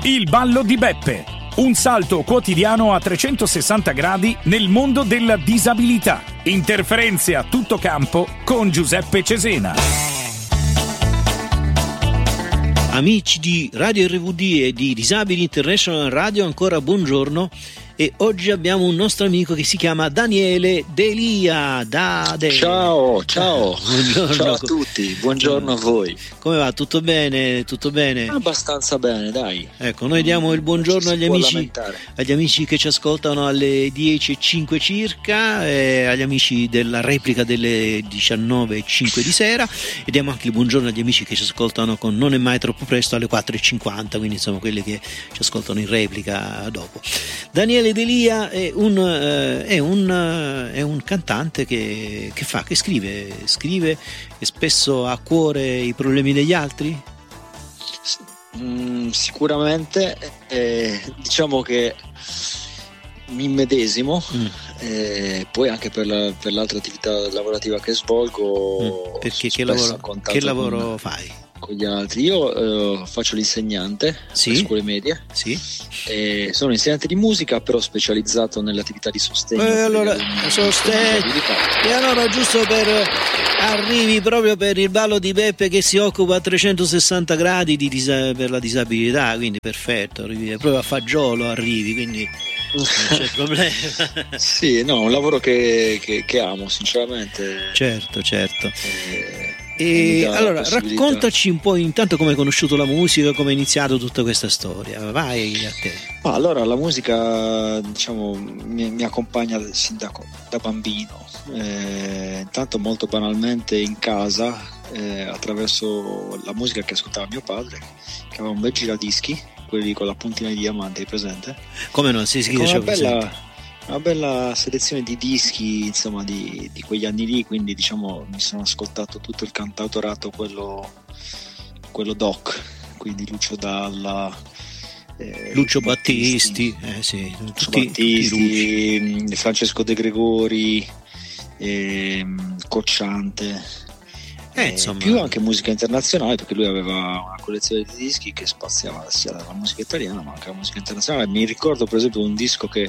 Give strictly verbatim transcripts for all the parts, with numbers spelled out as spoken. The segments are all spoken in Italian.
Il ballo di Beppe, un salto quotidiano a trecentosessanta gradi nel mondo della disabilità. Interferenze a tutto campo con Giuseppe Cesena. Amici di Radio R V D e di Disabili International Radio, ancora buongiorno. E oggi abbiamo un nostro amico che si chiama Daniele Delia. Da De... Ciao, ciao. Buongiorno. Ciao a tutti, buongiorno a voi. Come va? Tutto bene? Tutto bene? Abbastanza bene, dai. Ecco, noi diamo il buongiorno agli amici, lamentare. agli amici che ci ascoltano alle dieci e cinque circa, e agli amici della replica delle diciannove e cinque di sera, e diamo anche il buongiorno agli amici che ci ascoltano con Non è mai troppo presto alle quattro e cinquanta, quindi insomma quelli che ci ascoltano in replica dopo. Daniele Delia è un, eh, è un, eh, è un cantante che, che fa, che scrive, scrive e spesso ha a cuore i problemi degli altri? Mm, sicuramente, eh, diciamo che mi immedesimo, mm. eh, poi anche per, la, per l'altra attività lavorativa che svolgo. Mm. Perché che lavoro, che lavoro con, fai? Con gli altri. Io eh, faccio l'insegnante sì? alle scuole medie. Sì. E sono insegnante di musica, però specializzato nell'attività di sostegno. E allora, sostegno. E allora giusto per arrivi proprio per il ballo di Beppe che si occupa a trecentosessanta gradi di disa- per la disabilità, quindi perfetto, arrivi proprio a fagiolo arrivi, quindi non c'è problema. Sì, no, un lavoro che, che, che amo sinceramente. Certo, certo. E... E allora raccontaci un po' intanto come hai conosciuto la musica, come è iniziato tutta questa storia. Vai a te. Ah, allora la musica diciamo mi, mi accompagna sin da, da bambino, eh, intanto molto banalmente in casa, eh, attraverso la musica che ascoltava mio padre, che aveva un bel giradischi, quelli con la puntina di diamante, hai presente? Come no, si scrive una bella una bella selezione di dischi insomma di, di quegli anni lì, quindi diciamo mi sono ascoltato tutto il cantautorato, quello quello doc, quindi Lucio Dalla, eh, Lucio Battisti, Battisti, eh, sì, Lucio tutti, Battisti tutti Francesco De Gregori, eh, Cocciante. Eh, insomma, più anche musica internazionale, perché lui aveva una collezione di dischi che spaziava sia dalla musica italiana ma anche la musica internazionale. Mi ricordo per esempio un disco che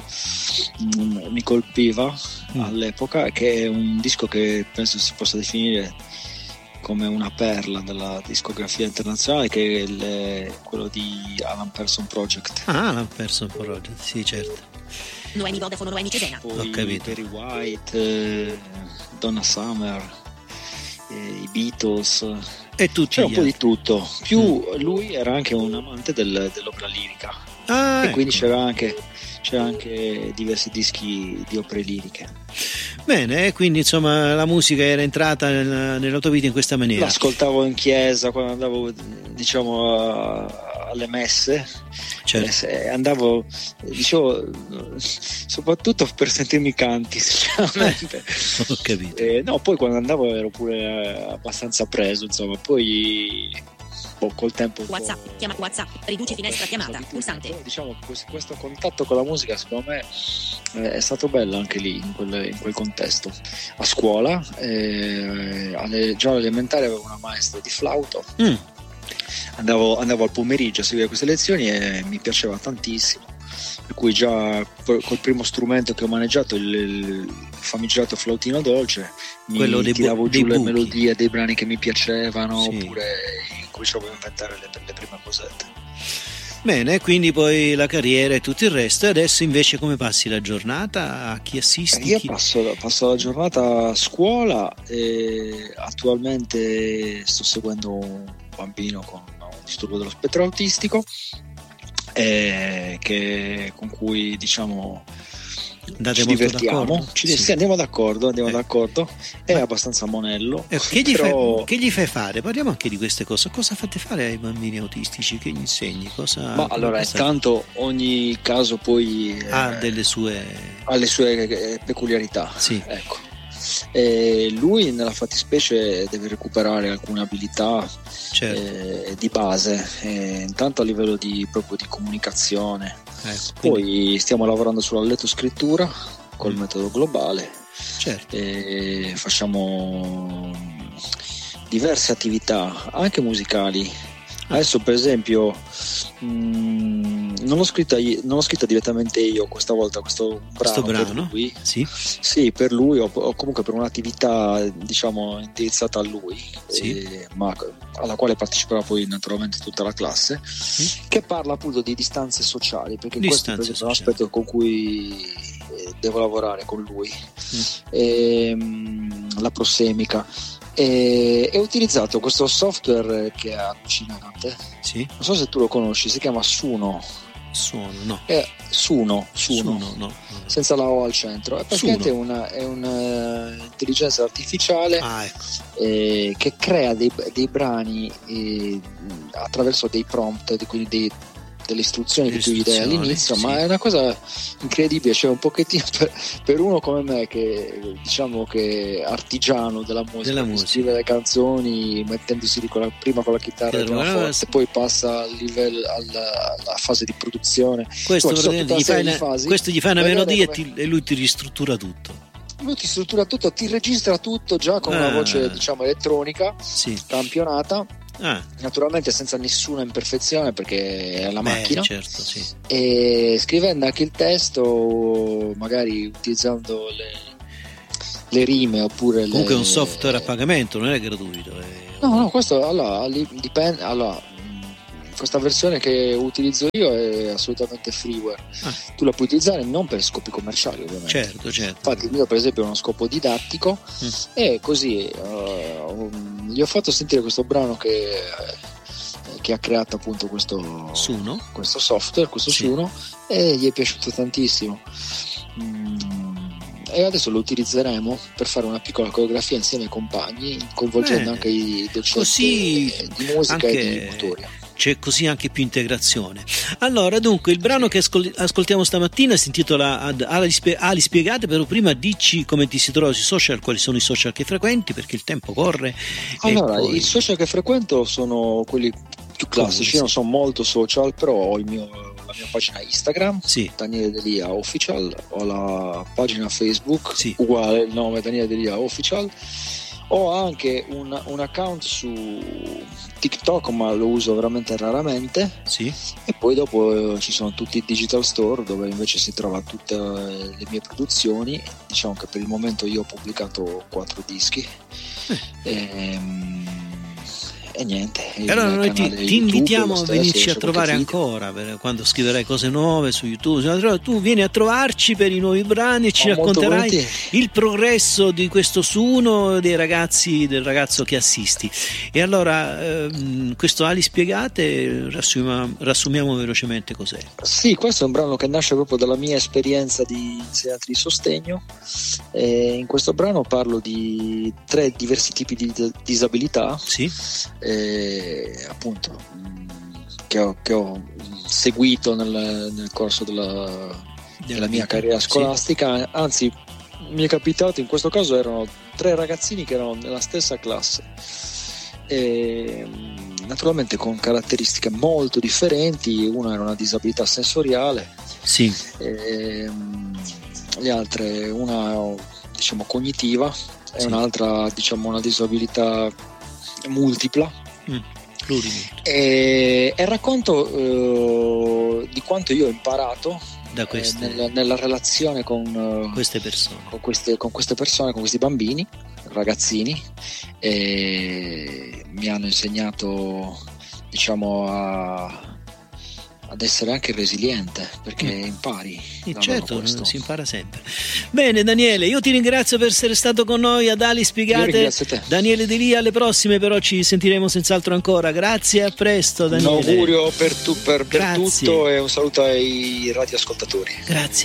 mm, mi colpiva mm. all'epoca, che è un disco che penso si possa definire come una perla della discografia internazionale, che è il, quello di Alan Parsons Project. Ah, Alan Parsons Project, sì, certo. Noemi Vodafone, Noemi Cesena. Poi ho capito. Barry White, eh, Donna Summer, eh, i Beatles, e tutti c'era un po' altri. di tutto. Più mm. lui era anche un amante del, dell'opera lirica, ah, e ecco. quindi c'era anche, c'era anche diversi dischi di opere liriche. Bene, quindi insomma la musica era entrata nella, nella tua vita in questa maniera. L'ascoltavo in chiesa quando andavo diciamo a, alle messe, certo. eh, andavo dicevo soprattutto per sentirmi canti sinceramente. Eh, ho capito. Eh, no, poi quando andavo ero pure eh, abbastanza preso, insomma, poi boh, col tempo WhatsApp, chiama WhatsApp, riduci finestra chiamata, pulsante. Però, diciamo questo contatto con la musica secondo me eh, è stato bello anche lì in quel, in quel contesto. A scuola eh, alle, già all'elementare avevo una maestra di flauto. Mm. Andavo, andavo al pomeriggio a seguire queste lezioni e mi piaceva tantissimo, per cui già col primo strumento che ho maneggiato, il, il famigerato flautino dolce, mi quello dei tiravo bu- giù dei le buchi. melodie dei brani che mi piacevano, sì. Oppure cominciavo a inventare le, le prime cosette. Bene, quindi poi la carriera e tutto il resto. E adesso invece come passi la giornata? A chi assisti? Io chi... passo, passo la giornata a scuola e attualmente sto seguendo un bambino con un disturbo dello spettro autistico, eh, che, con cui diciamo Andate ci molto divertiamo, d'accordo? ci, Sì. sì, andiamo d'accordo, andiamo Eh. d'accordo. È Ma- abbastanza monello, Eh, che, gli però... fai, che gli fai fare? Parliamo anche di queste cose. Cosa fate fare ai bambini autistici? Che gli insegni? Cosa, Ma allora, cosa... intanto ogni caso poi eh, ha delle sue... ha le sue eh, peculiarità. Sì. Ecco. E lui nella fattispecie deve recuperare alcune abilità Certo. eh, di base, eh, intanto a livello di, proprio di comunicazione. Ecco, quindi- Poi stiamo lavorando sulla lettoscrittura col Mm. metodo globale. certo. E facciamo diverse attività anche musicali. Adesso per esempio mh, non l'ho scritta io, non l'ho scritta direttamente io questa volta questo brano, questo brano per lui. Sì. Sì, per lui o, o comunque per un'attività diciamo indirizzata a lui, Sì. eh, ma alla quale parteciperà poi naturalmente tutta la classe, Sì. che parla appunto di distanze sociali, perché Distanze questo per esempio, è un sociali. aspetto con cui eh, devo lavorare con lui. Mm. Ehm, la prosemica. E ho utilizzato questo software che è allucinante, Sì. non so se tu lo conosci, si chiama Suno. Suono, no. È Suno, Suno, Suono, no. no. senza la O al centro. È praticamente Suno. una, è un'intelligenza artificiale Ah, ecco. eh, che crea dei, dei brani eh, attraverso dei prompt, di- quindi dei, delle istruzioni Le che tu gli dai istruzioni, all'inizio, sì. ma è una cosa incredibile, cioè un pochettino per, per uno come me che diciamo che è artigiano della musica, Della che musica. scrive le canzoni mettendosi lì con la, prima con la chitarra e il Chitarra, pianoforte, poi passa al livello, alla, alla fase di produzione. Questo, Insomma, ci sono praticamente tutta una gli fai serie di una, fasi. questo gli fai una Vedere melodia e, come- ti- e lui ti ristruttura tutto. lui ti struttura tutto, ti registra tutto già con Ah. una voce diciamo elettronica Sì. campionata, Ah, naturalmente senza nessuna imperfezione perché è la beh, macchina, certo, sì. e scrivendo anche il testo magari utilizzando le, le rime oppure Comunque è le... un software a pagamento, non è gratuito. È... no no questo allora li- dipende allora mh, questa versione che utilizzo io è assolutamente freeware. Ah. Tu la puoi utilizzare non per scopi commerciali ovviamente. Certo, certo. Infatti il mio per esempio è uno scopo didattico Mm. e così eh, um, gli ho fatto sentire questo brano che, eh, che ha creato appunto questo, Suno? questo software, questo Sì. Suno, e gli è piaciuto tantissimo. Mm, e adesso lo utilizzeremo per fare una piccola coreografia insieme ai compagni, coinvolgendo Bene. anche i docenti Così di musica anche- e di motoria. C'è così anche più integrazione. Allora, dunque, il brano che ascol- ascoltiamo stamattina si intitola Ad- Ali, Spie- Ali Spiegate, però prima dici come ti si trova sui social, quali sono i social che frequenti, perché il tempo corre. e Allora, poi- i social che frequento sono quelli più classici, Comuni, non sì. sono molto social, però ho il mio, la mia pagina Instagram, Sì, Daniele Delia Official, ho la pagina Facebook, Sì. uguale il nome Daniele Delia Official, ho anche un, un account su TikTok, ma lo uso veramente raramente, sì. e poi dopo eh, ci sono tutti i digital store dove invece si trova tutte le mie produzioni. Diciamo che per il momento io ho pubblicato quattro dischi. Ehm, E, niente. il Allora noi ti, canale ti YouTube invitiamo lo a stesso, venirci c'è a trovare qualche video. ancora per quando scriverai cose nuove su YouTube. Tu vieni a trovarci per i nuovi brani e ci Oh, molto racconterai volentieri. il progresso di questo Suno dei ragazzi, del ragazzo che assisti. E allora ehm, questo Ali Spiegate rassuma- rassumiamo velocemente cos'è. Sì, questo è un brano che nasce proprio dalla mia esperienza di insegnante di sostegno. E in questo brano parlo di tre diversi tipi di di- disabilità, Sì? eh, appunto mh, che ho, che ho seguito nel, nel corso della, della mia vita. carriera Sì. scolastica. Anzi, mi è capitato in questo caso erano tre ragazzini che erano nella stessa classe. E, mh, naturalmente con caratteristiche molto differenti. Una era una disabilità sensoriale, Sì. e, mh, le altre una diciamo cognitiva e Sì. un'altra diciamo una disabilità multipla. Mm. Plurimulti. E, e racconto eh, di quanto io ho imparato Da eh, queste, nella, nella relazione con, eh, queste persone. con, queste, con queste persone, con questi bambini, ragazzini, e mi hanno insegnato diciamo a, ad essere anche resiliente, perché Mm. impari Sì, da certo, questo. si impara sempre. Bene Daniele, io ti ringrazio per essere stato con noi ad Ali Io Spiegate. ringrazio te. Daniele Delia, alle prossime però ci sentiremo senz'altro ancora. Grazie, a presto Un Daniele. augurio per, tu, per, per Grazie. tutto e un saluto ai radioascoltatori. Grazie.